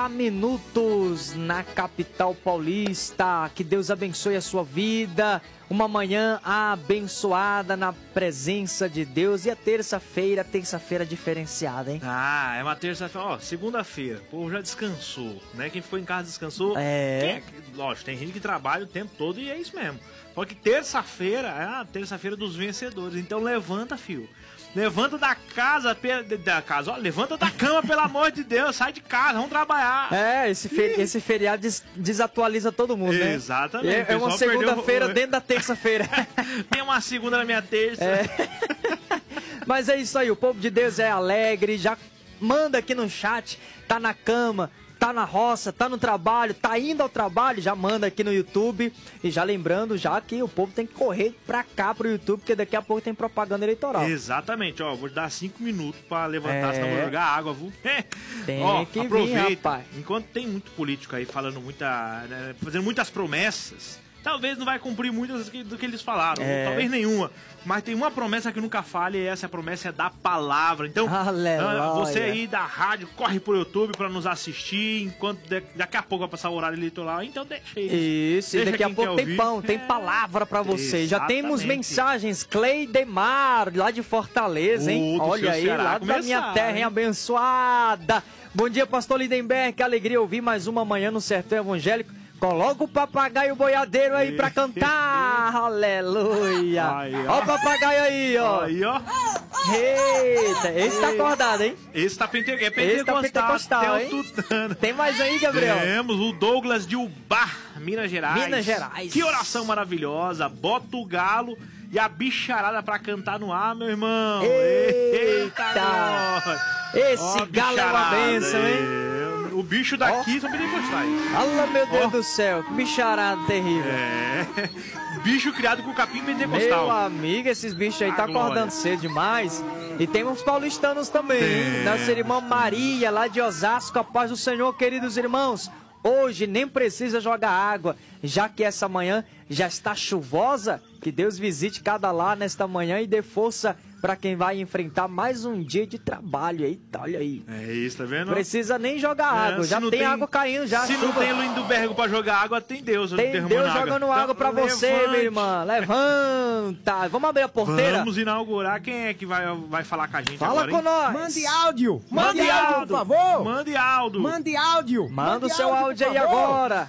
30 minutos na capital paulista. Que Deus abençoe a sua vida. Uma manhã abençoada na presença de Deus. E a terça-feira diferenciada, hein? Ah, é uma terça-feira. Ó, segunda-feira. O povo já descansou, né? Quem ficou em casa descansou. Lógico, tem gente que trabalha o tempo todo e é isso mesmo. Só que terça-feira é a terça-feira dos vencedores. Então levanta, filho. Levanta da casa, ó, levanta da cama, pelo amor de Deus, sai de casa, vamos trabalhar. Esse feriado desatualiza todo mundo, né? Exatamente. É uma segunda-feira dentro da terça-feira. Tem uma segunda na minha terça. Mas é isso aí, o povo de Deus é alegre, já manda aqui no chat, tá na cama, tá na roça, tá no trabalho, tá indo ao trabalho, já manda aqui no YouTube. E já lembrando, já que o povo tem que correr pra cá, pro YouTube, porque daqui a pouco tem propaganda eleitoral. Exatamente, ó, vou te dar 5 minutos pra levantar, senão eu vou jogar água, viu? Tem ó, que aproveita, vir, rapaz. Enquanto tem muito político aí falando fazendo muitas promessas, talvez não vai cumprir muitas do que eles falaram, talvez nenhuma. Mas tem uma promessa que nunca falha e essa promessa é da palavra. Então, você aí da rádio, corre pro YouTube pra nos assistir, enquanto daqui a pouco vai passar o horário eleitoral. Então deixa eles. Isso, e daqui a pouco tem pão, tem palavra pra você. Já temos mensagens. Cleidemar, lá de Fortaleza, hein? Olha aí, lá da minha terra, hein? Abençoada. Bom dia, pastor Lindenberg, que alegria ouvir mais uma manhã no Sertão Evangélico. Coloca o papagaio boiadeiro aí pra cantar. Aleluia. Ó o papagaio aí, ó. Aí, ó. Eita, esse tá acordado, hein? Esse tá pentecostal, hein? Tem mais aí, Gabriel? Temos o Douglas de Ubá, Minas Gerais. Minas Gerais. Que oração maravilhosa. Bota o galo e a bicharada pra cantar no ar, meu irmão. Eita. Esse galo é uma bênção, hein? O bicho daqui são pentecostais. Alô, meu Deus do céu, que bicharada terrível. Bicho criado com capim pentecostal. Meu amigo, esses bichos aí tá acordando cedo demais. E tem uns paulistanos também, hein? Nossa irmã Maria, lá de Osasco, a paz do Senhor, queridos irmãos. Hoje nem precisa jogar água, já que essa manhã já está chuvosa. Que Deus visite cada lar nesta manhã e dê força para quem vai enfrentar mais um dia de trabalho. Eita, olha aí. É isso, tá vendo? Precisa nem jogar água, já tem água caindo já. Se não tem Lindenberg pra jogar água, tem Deus. Tem Deus jogando água pra você, minha irmã. Levanta. Vamos abrir a porteira? Vamos inaugurar. Quem é que vai falar com a gente Fala agora, com nós. Mande áudio. Mande áudio, por favor. Mande áudio. Mande áudio. Manda o seu áudio aí agora.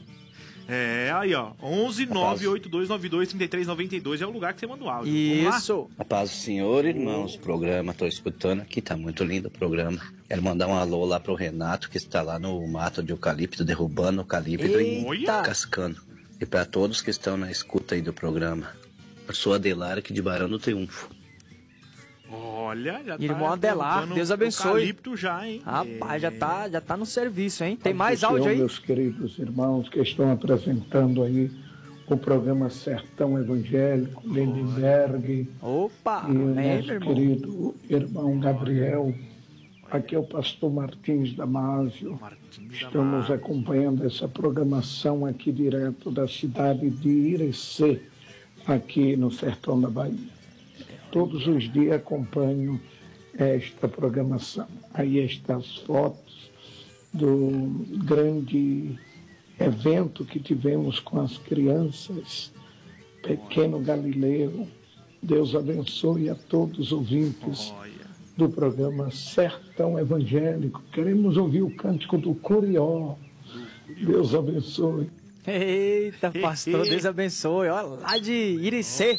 Aí ó, 11 982 92 33 92 é o lugar que você manda o áudio. Isso. A paz do Senhor, irmãos, programa, tô escutando aqui, tá muito lindo o programa. Quero mandar um alô lá pro Renato, que está lá no mato de eucalipto, derrubando o eucalipto e cascando. E para todos que estão na escuta aí do programa. Eu sou Adelar, aqui de Barão do Triunfo. Olha, já Irmão Adelar, Deus abençoe. Eucalipto já, hein? Rapaz, já tá no serviço, hein? Tem mais áudio aí? Meus queridos irmãos que estão apresentando aí o programa Sertão Evangélico, Lindenberg. Opa! E o nosso querido irmão Gabriel. Aqui é o pastor Martins Damásio. Estamos acompanhando essa programação aqui direto da cidade de Irecê, aqui no Sertão da Bahia. Todos os dias acompanho esta programação. Aí estão as fotos do grande evento que tivemos com as crianças, Pequeno Galileu. Deus abençoe a todos os ouvintes do programa Sertão Evangélico. Queremos ouvir o cântico do Corió. Deus abençoe. Eita, pastor, Deus abençoe. Olha lá de Irecê.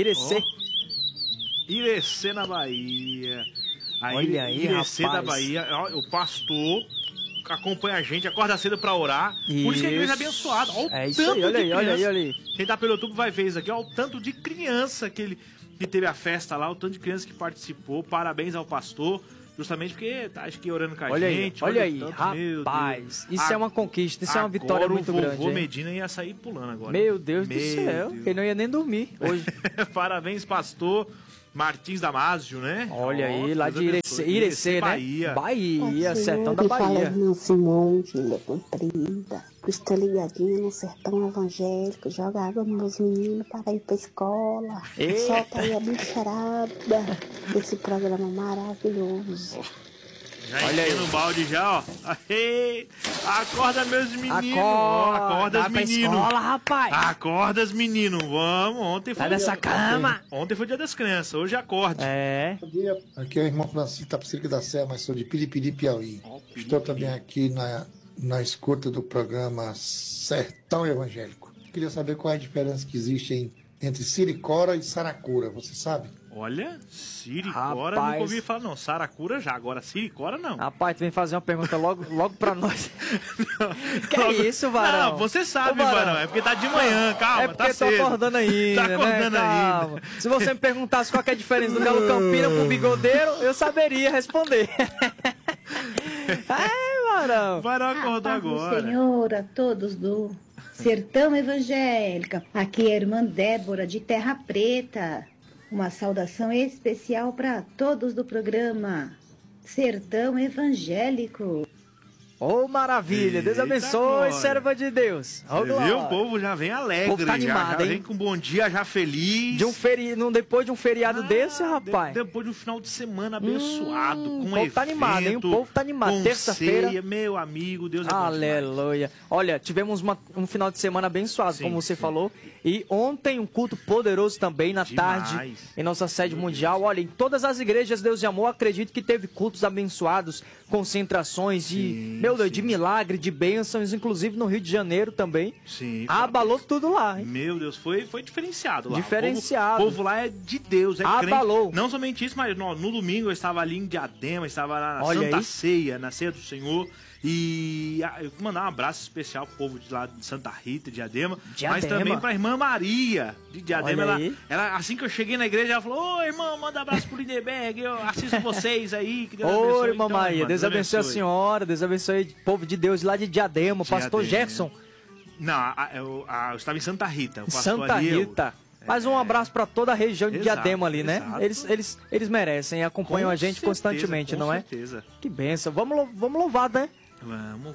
Irecê na Bahia. Olha aí, Irecê rapaz. da Bahia. O pastor acompanha a gente, acorda cedo pra orar. Por isso que a igreja é abençoada. Olha o tanto aí, olha aí. Quem tá pelo YouTube vai ver isso aqui. Olha o tanto de criança que teve a festa lá, o tanto de criança que participou. Parabéns ao pastor. Justamente porque tá, acho que orando com a gente. Olha aí, rapaz. Isso é uma conquista, isso é uma vitória muito grande. O vovô Medina ia sair pulando agora. Meu Deus do céu, ele não ia nem dormir hoje. Parabéns, pastor Martins Damásio, né? Olha aí, lá de Irecê, né? Bahia, Sertão da Bahia. Fala, irmão Simão, de Ilha Comprida. Estou ligadinho no Sertão Evangélico. Joga água nos meus meninos para ir pra escola. Solta aí a bicharada desse programa maravilhoso. Já enchei no balde já, ó. Aê, acorda meus meninos. Acorda os meninos. Escola, rapaz. Acorda os meninos. Vamos, ontem foi... Sai dessa cama. Ontem foi dia das crianças, hoje acorde. É. Bom dia, aqui é o irmão Francisco Tapicílico da Serra, mas sou de Piripiri, Piauí. Estou também aqui na escuta do programa Sertão Evangélico. Queria saber qual é a diferença que existe entre Siricora e Saracura, você sabe? Olha, Siricora nunca ouvi falar não. Saracura já, agora Siricora não. Rapaz, tu vem fazer uma pergunta logo pra nós. Que é isso, Varão? Não, você sabe, Varão. É porque tá de manhã, calma, é porque tá cedo. tô acordando ainda, Tá acordando ainda. Se você me perguntasse qual que é a diferença do Galo Campina pro Bigodeiro, eu saberia responder. Varão. Varão acordou agora. Senhor, a todos do Sertão Evangélica. Aqui é a irmã Débora, de Terra Preta. Uma saudação especial para todos do programa Sertão Evangélico. Ô, maravilha! Deus abençoe, serva de Deus. Você viu? O povo já vem alegre, o povo tá animado, já vem com um bom dia, já feliz. Depois de um feriado desse, rapaz. Depois de um final de semana abençoado, com o povo tá animado, hein? O povo tá animado. Terça-feira. Meu amigo, Deus é aleluia. Olha, tivemos um final de semana abençoado, como você falou. E ontem um culto poderoso também, na tarde, em nossa sede mundial. Olha, em todas as igrejas Deus de Amor, acredito que teve cultos abençoados, concentrações de milagre, de bênçãos, inclusive no Rio de Janeiro também. Sim. Abalou tudo lá, hein? Meu Deus, foi diferenciado lá. Diferenciado. O povo lá é de Deus, é abalou. Crente. Não somente isso, mas no domingo eu estava ali em Diadema, estava lá na Santa Ceia, na Ceia do Senhor. E eu vou mandar um abraço especial pro povo de lá de Santa Rita, Diadema. Mas também pra irmã Maria de Diadema. Ela, assim que eu cheguei na igreja, ela falou: ô, irmão, manda um abraço pro Lindenberg, eu assisto vocês aí. Que Deus abençoe. Ô, irmã Maria, Deus abençoe a senhora, Deus abençoe o povo de Deus lá de Diadema, o pastor Gerson. Não, eu estava em Santa Rita. Santa Rita. Mas um abraço para toda a região de Diadema ali, né? Eles merecem, acompanham a gente constantemente, não é? Com certeza. Que bênção. Vamos louvar, né? Vamos.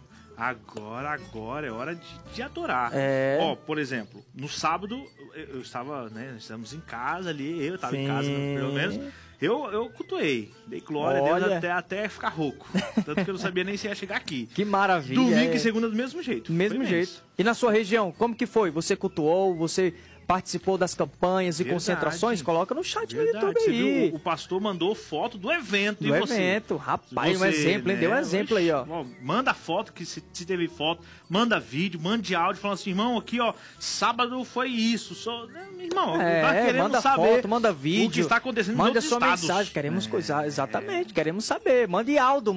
Agora é hora de adorar. Ó, por exemplo, no sábado eu estava, né? Estamos em casa ali, eu estava em casa, pelo menos. Eu cultuei, dei glória a Deus até ficar rouco. Tanto que eu não sabia nem se ia chegar aqui. Que maravilha. Domingo e segunda do mesmo jeito. Mesmo jeito. E na sua região, como que foi? Você cultuou, você participou das campanhas e concentrações? Coloca no chat no YouTube aí. O pastor mandou foto do evento. Do evento, rapaz, um exemplo, hein? Deu um exemplo aí, ó. Manda foto, que se teve foto, manda vídeo, mande áudio, falando assim, irmão, aqui, ó, sábado foi isso. Irmão, nós queremos manda saber foto, manda vídeo, o que está acontecendo nos manda outros sua estados. Mensagem, queremos coisar, exatamente, queremos saber. Mande áudio.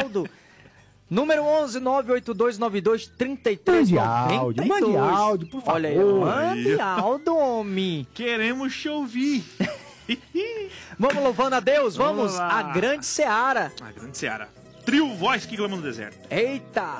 Número 11 98292 3392. Mande áudio, por favor. Olha aí, mande áudio, homem. Queremos te ouvir. Vamos louvando a Deus, vamos à Grande Seara. A Grande Seara. Trio Voz que clama no deserto. Eita.